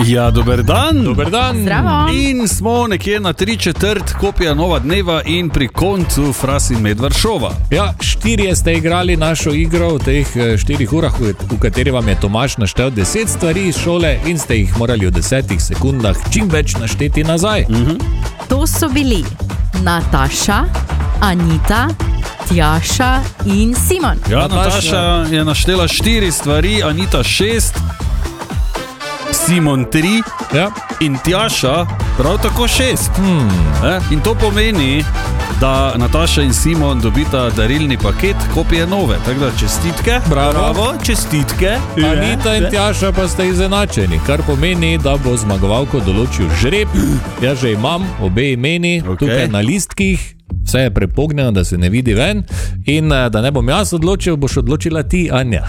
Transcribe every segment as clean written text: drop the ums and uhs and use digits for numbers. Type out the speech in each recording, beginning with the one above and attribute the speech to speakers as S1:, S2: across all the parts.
S1: Ja, dober dan.
S2: Dober dan.
S3: Zdravo.
S1: In smo nekje na 3/4 kopija nova dneva in pri koncu Fras in Medvard šova.
S2: Ja, 4 ste igrali našo igro v teh 4 urah, v kateri vam je Tomaž naštel 10 stvari iz šole in ste jih morali v 10 sekundah čim več našteti nazaj.
S3: To so bili Nataša, Anita, Tjaša in Simon.
S1: Ja, Nataša je naštela 4 stvari, Anita 6, Simon 3 in Tjaša prav tako 6. In to pomeni, da Nataša in Simon dobita darilni paket kopije nove. Tako da čestitke.
S2: Bravo,
S1: čestitke.
S2: Anita in Tjaša pa ste izenačeni, kar pomeni, da bo zmagovalko določil žreb. Jaz že imam obe imeni tukaj na listkih. Vse je prepognjeno, da se ne vidi ven. In da ne bom jaz odločil, boš odločila ti, Anja.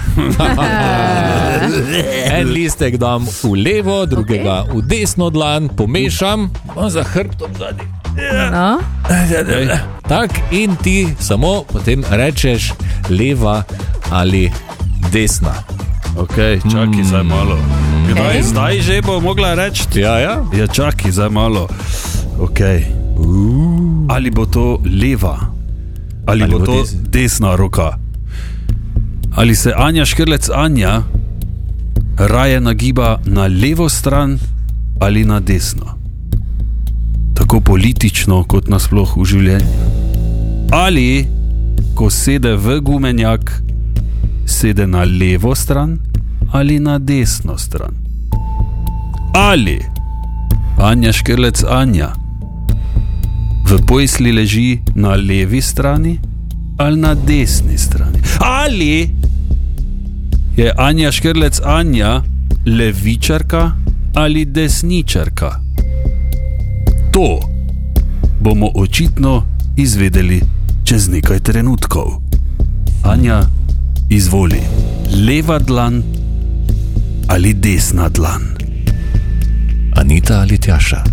S2: En listek dam v levo, drugega v desno dlan, pomešam, za hrbtom zadnji.
S3: No.
S2: Tak, in ti samo potem rečeš leva ali desna.
S1: Ok, čakaj zdaj malo. Kdaj, zdaj že bo mogla reči?
S2: Ja.
S1: Ja, čakaj zdaj malo. Ok. Ali bo to leva? Ali bo to desna roka? Ali se Anja Škrlec Anja raje nagiba na levo stran ali na desno? Tako politično kot nasploh v življenju. Ali, ko sede v gumenjak, sede na levo stran ali na desno stran? Ali Anja Škrlec Anja v posli leži na levi strani ali na desni strani? Ali je Anja Škrlec Anja levičarka ali desničarka? To bomo očitno izvedeli čez nekaj trenutkov. Anja, izvoli, leva dlan ali desna dlan?
S2: Anita ali Tjaša?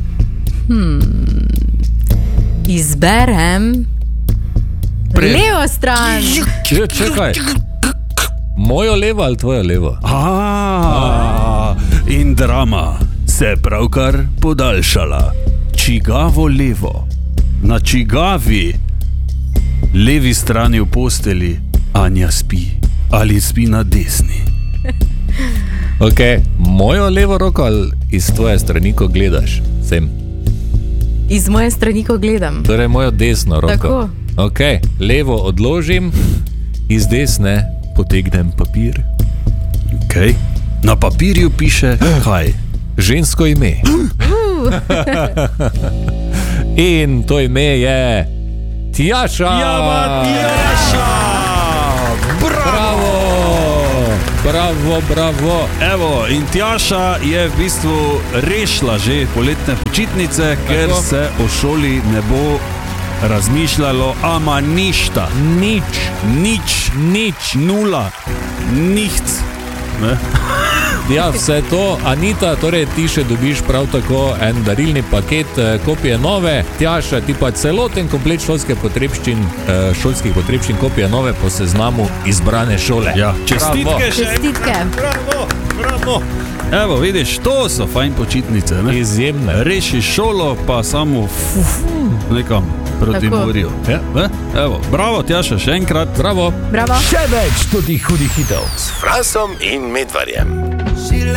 S3: Izberem levo stran.
S2: Čakaj. Mojo levo ali tvojo levo?
S1: In drama se pravkar podaljšala. Čigavo levo? Na čigavi levi strani v posteli Anja spi? Ali spi na desni?
S2: Ok, mojo levo roko ali iz tvoje strani, ko gledaš? Sem.
S3: Iz moje strani, ko gledam.
S2: Torej mojo desno roko.
S3: Tako.
S2: Ok, levo odložim, iz desne potegnem papir.
S1: Ok, na papirju piše kaj?
S2: Žensko ime. In to ime je Tjaša.
S1: Tjaša!
S2: Bravo.
S1: Evo, in Tjaša je v bistvu rešila že poletne počitnice, ker se o šoli ne bo razmišljalo, ama ništa. Nič. Nula. Nič.
S2: Ja, vse to. Anita, torej ti še dobiš prav tako en darilni paket kopije nove. Tjaša, ti pa celoten komplet šolskih potrebščin kopije nove po seznamu izbrane šole.
S1: Ja, čestitke. Bravo. Evo, vidiš, to so fajn počitnice, ne?
S2: Izjemne.
S1: Rešiš šolo, pa samo nekam proti morju.
S2: Ja.
S1: Evo, bravo Tjaša, še enkrat.
S2: Bravo.
S4: Še več tudi hudih hitov s Frasom in Medvarjem.